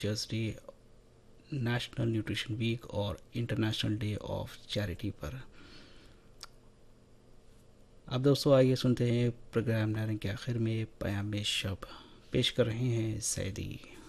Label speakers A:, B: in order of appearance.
A: Teachers day, national nutrition week और international day of charity पर। अब दोस्तों आइए सुनते हैं प्रोग्राम नारंग के आखिर में पयाम शब पेश कर रहे हैं सैदी।